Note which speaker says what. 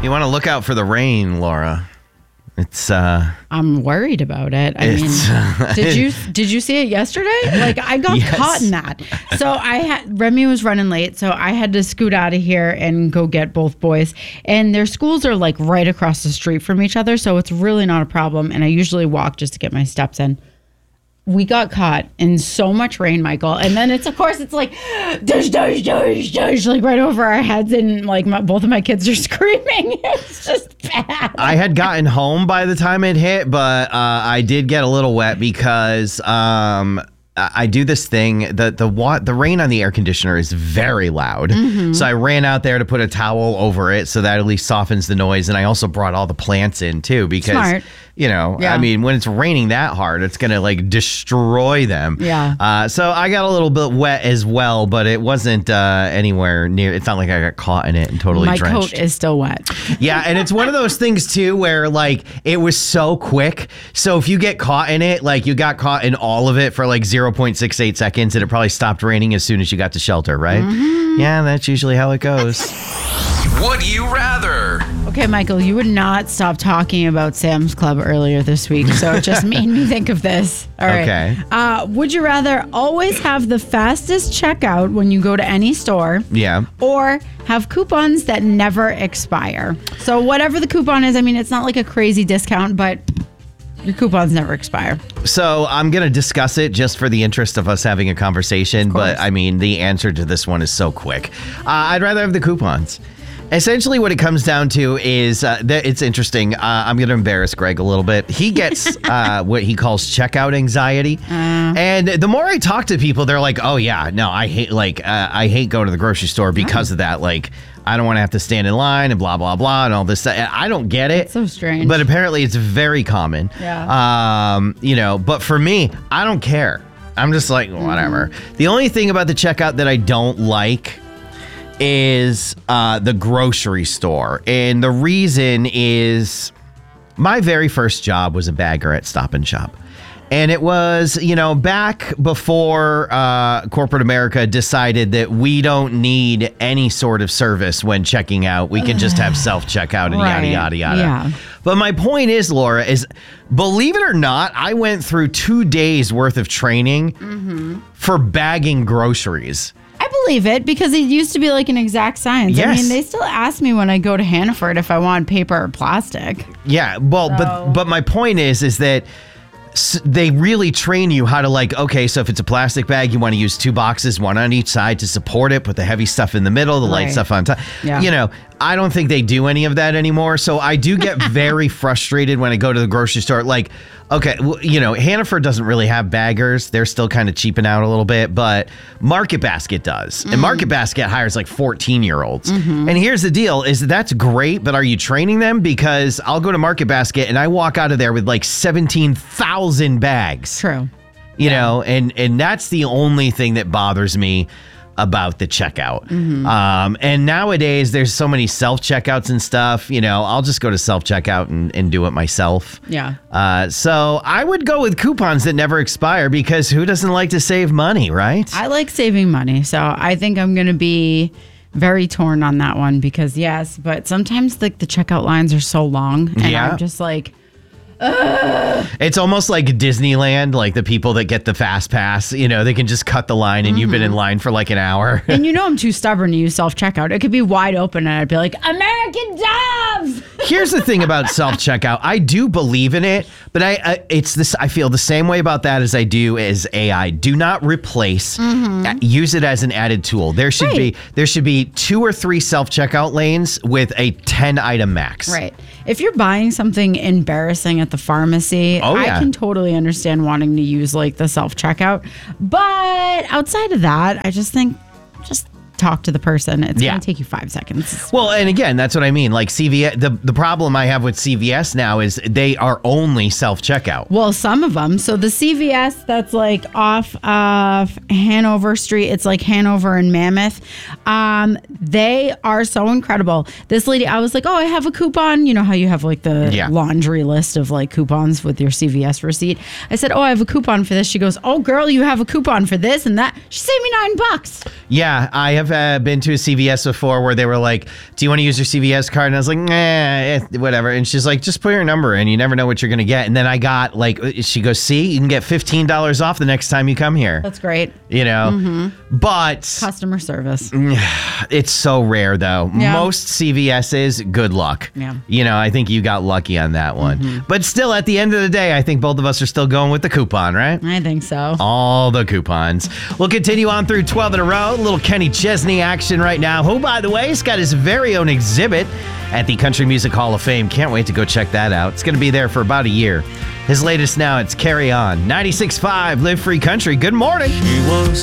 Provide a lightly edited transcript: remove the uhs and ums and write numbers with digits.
Speaker 1: You want to look out for the rain, Laura. It's
Speaker 2: I'm worried about it. I mean, did you see it yesterday? Like I got caught in that. So Remy was running late, so I had to scoot out of here and go get both boys. And their schools are like right across the street from each other, so it's really not a problem. And I usually walk just to get my steps in. We got caught in so much rain, Michael. And then it's like, dush, dush, dush, dush, like right over our heads. And like both of my kids are screaming. It's just bad.
Speaker 1: I had gotten home by the time it hit, but I did get a little wet because I do this thing. The rain on the air conditioner is very loud. Mm-hmm. So I ran out there to put a towel over it so that at least softens the noise. And I also brought all the plants in too because,
Speaker 2: Smart.
Speaker 1: I mean, when it's raining that hard, it's going to like destroy them.
Speaker 2: Yeah.
Speaker 1: So I got a little bit wet as well, but it wasn't anywhere near. It's not like I got caught in it and totally drenched.
Speaker 2: My coat is still wet.
Speaker 1: Yeah. And it's one of those things too, where like it was so quick. So if you get caught in it, like you got caught in all of it for like 0.68 seconds and it probably stopped raining as soon as you got to shelter, right? Mm-hmm. Yeah, that's usually how it goes.
Speaker 3: Would you rather?
Speaker 2: Okay, Michael, you would not stop talking about Sam's Club earlier this week, so it just made me think of this. All right.
Speaker 1: Okay.
Speaker 2: Would you rather always have the fastest checkout when you go to any store?
Speaker 1: Yeah.
Speaker 2: Or have coupons that never expire? So whatever the coupon is, I mean, it's not like a crazy discount, but your coupons never expire.
Speaker 1: So I'm going to discuss it just for the interest of us having a conversation. But I mean, the answer to this one is so quick. I'd rather have the coupons. Essentially, what it comes down to is it's interesting. I'm going to embarrass Greg a little bit. He gets what he calls checkout anxiety. And the more I talk to people, they're like, oh, yeah, no, I hate going to the grocery store because of that. Like, I don't want to have to stand in line and blah, blah, blah, and all this stuff. I don't get it.
Speaker 2: It's so strange.
Speaker 1: But apparently it's very common.
Speaker 2: Yeah.
Speaker 1: But for me, I don't care. I'm just like, whatever. The only thing about the checkout that I don't like is the grocery store. And the reason is my very first job was a bagger at Stop and Shop. And it was, back before corporate America decided that we don't need any sort of service when checking out. We can just have self-checkout and yada, yada, yada.
Speaker 2: Yeah.
Speaker 1: But my point is, Laura, is believe it or not, I went through 2 days worth of training for bagging groceries.
Speaker 2: I believe it because it used to be like an exact science.
Speaker 1: Yes.
Speaker 2: I mean, they still ask me when I go to Hannaford if I want paper or plastic.
Speaker 1: Yeah, well, but my point is that they really train you how to okay, so if it's a plastic bag, you want to use 2 boxes, one on each side to support it, put the heavy stuff in the middle, the light stuff on top.
Speaker 2: Yeah.
Speaker 1: I don't think they do any of that anymore. So I do get very frustrated when I go to the grocery store. Like, okay, Hannaford doesn't really have baggers. They're still kind of cheaping out a little bit, but Market Basket does. And Market Basket hires like 14-year-olds. And here's the deal is that's great, but are you training them? Because I'll go to Market Basket and I walk out of there with like 17,000 bags.
Speaker 2: True.
Speaker 1: And that's the only thing that bothers me about the checkout. And nowadays there's so many self-checkouts and stuff, I'll just go to self-checkout and do it myself.
Speaker 2: Yeah.
Speaker 1: So I would go with coupons that never expire because who doesn't like to save money, right?
Speaker 2: I like saving money. So I think I'm going to be very torn on that one because yes, but sometimes the checkout lines are so long and I'm just like,
Speaker 1: It's almost like Disneyland, like the people that get the fast pass, they can just cut the line and you've been in line for like an hour.
Speaker 2: And I'm too stubborn to use self-checkout. It could be wide open and I'd be like, American Dove!
Speaker 1: Here's the thing about self-checkout. I do believe in it, but I feel the same way about that as I do as AI. Do not replace, use it as an added tool. There should be 2 or 3 self-checkout lanes with a 10-item max.
Speaker 2: Right. If you're buying something embarrassing at the pharmacy, I can totally understand wanting to use like the self-checkout. But outside of that, I just think talk to the person. It's going to take you 5 seconds.
Speaker 1: Well, and again, that's what I mean. Like CVS, the problem I have with CVS now is they are only self-checkout.
Speaker 2: Well, some of them. So the CVS that's like off of Hanover Street, it's like Hanover and Mammoth. They are so incredible. This lady, I was like, oh, I have a coupon. You know how you have like the laundry list of like coupons with your CVS receipt. I said, oh, I have a coupon for this. She goes, oh, girl, you have a coupon for this and that. She saved me $9.
Speaker 1: Yeah, I have been to a CVS before where they were like, do you want to use your CVS card? And I was like, nah, whatever. And she's like, just put your number in. You never know what you're going to get. And then I got like, she goes, see, you can get $15 off the next time you come here.
Speaker 2: That's great.
Speaker 1: You know, but
Speaker 2: Customer service.
Speaker 1: it's so rare though.
Speaker 2: Yeah.
Speaker 1: Most CVS's, good luck.
Speaker 2: Yeah.
Speaker 1: You know, I think you got lucky on that one. But still, at the end of the day, I think both of us are still going with the coupon, right?
Speaker 2: I think so.
Speaker 1: All the coupons. We'll continue on through 12 in a row. A little Kenny Chesney action right now, who, by the way, has got his very own exhibit at the Country Music Hall of Fame. Can't wait to go check that out. It's going to be there for about a year. His latest now, it's Carry On. 96.5 Live Free Country. Good morning.
Speaker 4: She was